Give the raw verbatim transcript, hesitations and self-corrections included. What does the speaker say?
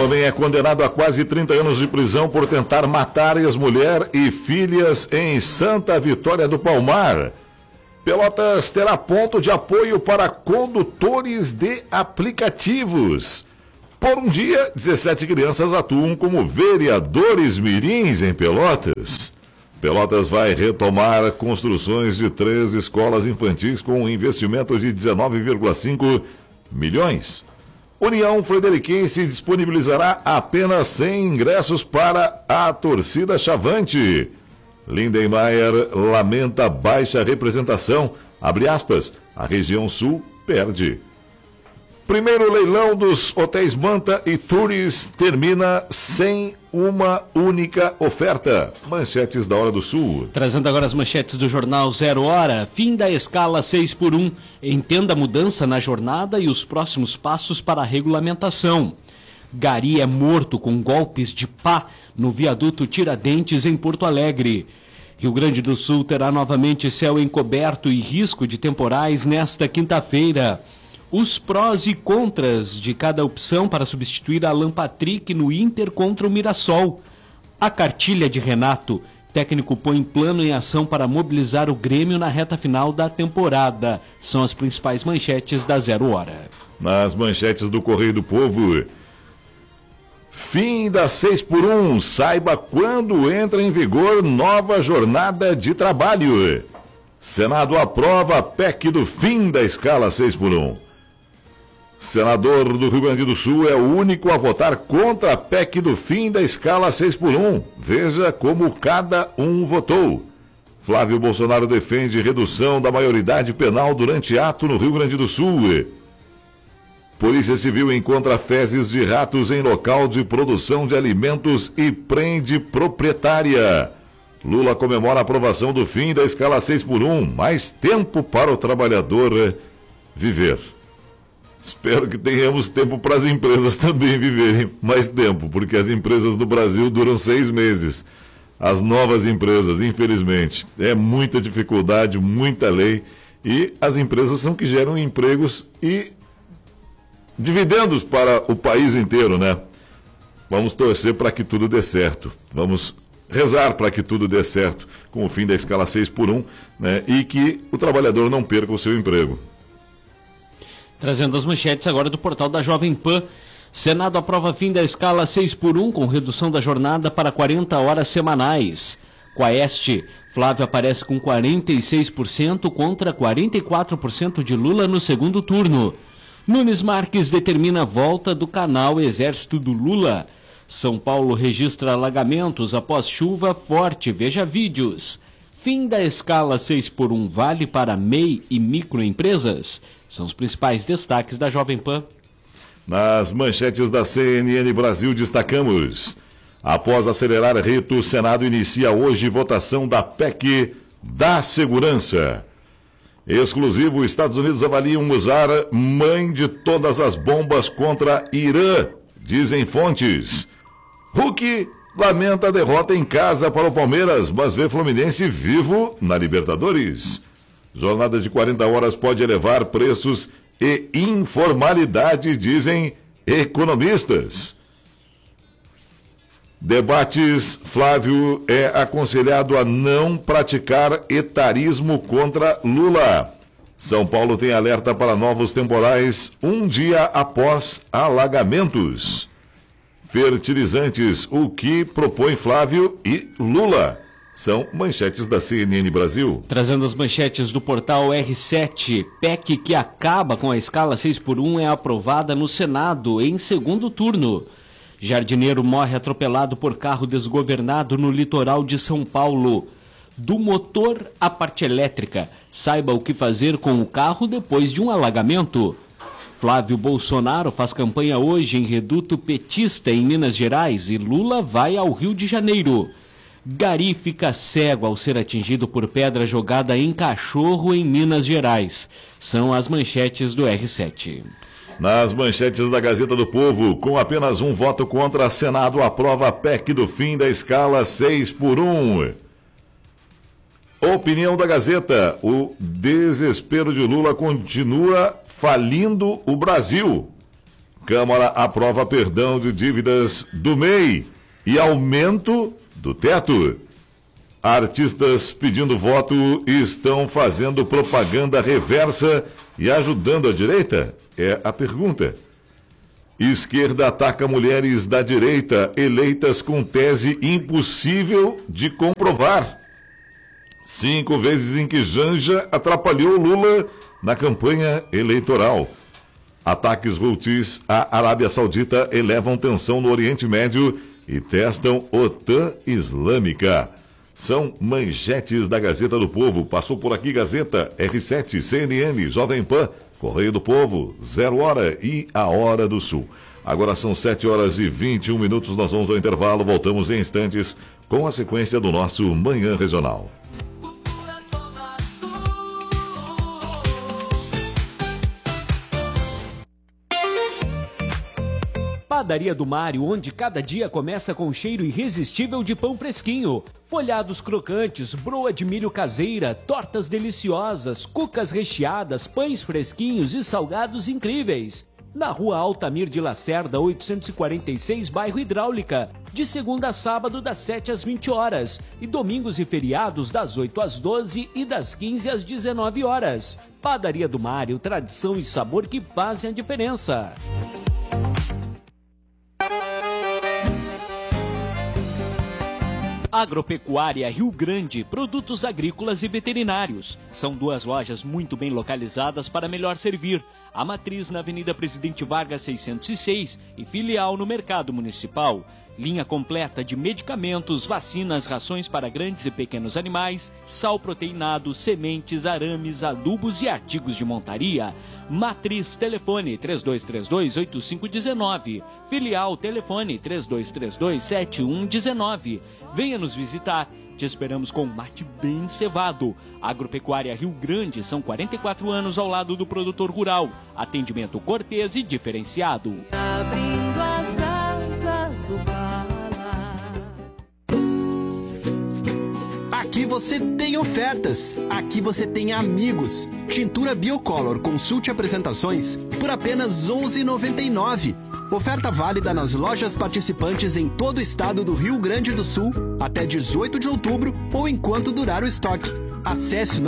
Homem é condenado a quase trinta anos de prisão por tentar matar ex-mulher e filhas em Santa Vitória do Palmar. Pelotas terá ponto de apoio para condutores de aplicativos. Por um dia, dezessete crianças atuam como vereadores mirins em Pelotas. Pelotas vai retomar construções de três escolas infantis com um investimento de dezenove vírgula cinco milhões. União Frederiquense disponibilizará apenas cem ingressos para a torcida Chavante. Lindenmayer lamenta baixa representação. Abre aspas, a região sul perde. Primeiro leilão dos hotéis Manta e Tours termina sem uma única oferta. Manchetes da Hora do Sul. Trazendo agora as manchetes do jornal Zero Hora. Fim da escala seis por um. Entenda a mudança na jornada e os próximos passos para a regulamentação. Gari é morto com golpes de pá no viaduto Tiradentes, em Porto Alegre. Rio Grande do Sul terá novamente céu encoberto e risco de temporais nesta quinta-feira. Os prós e contras de cada opção para substituir Alan Patrick no Inter contra o Mirassol. A cartilha de Renato. Técnico põe plano em ação para mobilizar o Grêmio na reta final da temporada. São as principais manchetes da Zero Hora. Nas manchetes do Correio do Povo. Fim da seis por um. Saiba quando entra em vigor nova jornada de trabalho. Senado aprova a P E C do fim da escala seis por um. Senador do Rio Grande do Sul é o único a votar contra a P E C do fim da escala seis por um. Veja como cada um votou. Flávio Bolsonaro defende redução da maioridade penal durante ato no Rio Grande do Sul. Polícia Civil encontra fezes de ratos em local de produção de alimentos e prende proprietária. Lula comemora a aprovação do fim da escala seis por um. Mais tempo para o trabalhador viver. Espero que tenhamos tempo para as empresas também viverem mais tempo, porque as empresas do Brasil duram seis meses. As novas empresas, infelizmente, é muita dificuldade, muita lei, e as empresas são que geram empregos e dividendos para o país inteiro, né? Vamos torcer para que tudo dê certo. Vamos rezar para que tudo dê certo com o fim da escala seis por um, né? E que o trabalhador não perca o seu emprego. Trazendo as manchetes agora do portal da Jovem Pan. Senado aprova fim da escala seis por um com redução da jornada para quarenta horas semanais. Quaest, Flávio aparece com quarenta e seis por cento contra quarenta e quatro por cento de Lula no segundo turno. Nunes Marques determina a volta do canal Exército do Lula. São Paulo registra alagamentos após chuva forte. Veja vídeos. Fim da escala seis por um vale para M E I e microempresas. São os principais destaques da Jovem Pan. Nas manchetes da C N N Brasil destacamos: após acelerar rito, o Senado inicia hoje votação da P E C da segurança. Exclusivo, Estados Unidos avaliam usar mãe de todas as bombas contra Irã, dizem fontes. Hulk lamenta a derrota em casa para o Palmeiras, mas vê Fluminense vivo na Libertadores. Jornada de quarenta horas pode elevar preços e informalidade, dizem economistas. Debates, Flávio é aconselhado a não praticar etarismo contra Lula. São Paulo tem alerta para novos temporais um dia após alagamentos. Fertilizantes, o que propõe Flávio e Lula? São manchetes da C N N Brasil. Trazendo as manchetes do portal R sete, P E C que acaba com a escala seis por um é aprovada no Senado em segundo turno. Jardineiro morre atropelado por carro desgovernado no litoral de São Paulo. Do motor à parte elétrica, saiba o que fazer com o carro depois de um alagamento. Flávio Bolsonaro faz campanha hoje em reduto petista em Minas Gerais e Lula vai ao Rio de Janeiro. Gari fica cego ao ser atingido por pedra jogada em cachorro em Minas Gerais. São as manchetes do R sete. Nas manchetes da Gazeta do Povo, com apenas um voto contra, Senado aprova a P E C do fim da escala seis por um. Opinião da Gazeta: o desespero de Lula continua falindo o Brasil. Câmara aprova perdão de dívidas do M E I e aumento do teto. Artistas pedindo voto estão fazendo propaganda reversa e ajudando a direita? É a pergunta. Esquerda ataca mulheres da direita eleitas com tese impossível de comprovar. Cinco vezes em que Janja atrapalhou Lula na campanha eleitoral. Ataques Houthis à Arábia Saudita elevam tensão no Oriente Médio e testam OTAN Islâmica. São manchetes da Gazeta do Povo. Passou por aqui Gazeta, R sete, C N N, Jovem Pan, Correio do Povo, Zero Hora e A Hora do Sul. Agora são sete horas e vinte e um minutos, nós vamos ao intervalo, voltamos em instantes com a sequência do nosso Manhã Regional. Padaria do Mário, onde cada dia começa com um cheiro irresistível de pão fresquinho, folhados crocantes, broa de milho caseira, tortas deliciosas, cucas recheadas, pães fresquinhos e salgados incríveis. Na Rua Altamir de Lacerda, oitocentos e quarenta e seis, bairro Hidráulica, de segunda a sábado das sete às vinte horas e domingos e feriados das oito às doze e das quinze às dezenove horas. Padaria do Mário, tradição e sabor que fazem a diferença. Agropecuária Rio Grande, produtos agrícolas e veterinários. São duas lojas muito bem localizadas para melhor servir. A matriz na Avenida Presidente Vargas seiscentos e seis e filial no Mercado Municipal. Linha completa de medicamentos, vacinas, rações para grandes e pequenos animais, sal proteinado, sementes, arames, adubos e artigos de montaria. Matriz, telefone três dois três dois, oito cinco um nove. Filial, telefone três dois três dois, sete um um nove. Venha nos visitar. Te esperamos com um mate bem cevado. Agropecuária Rio Grande, são quarenta e quatro anos ao lado do produtor rural. Atendimento cortês e diferenciado. Abrindo as asas do Aqui você tem ofertas, aqui você tem amigos. Tintura Biocolor Consulte Apresentações por apenas onze reais e noventa e nove centavos. Oferta válida nas lojas participantes em todo o estado do Rio Grande do Sul até dezoito de outubro ou enquanto durar o estoque. Acesse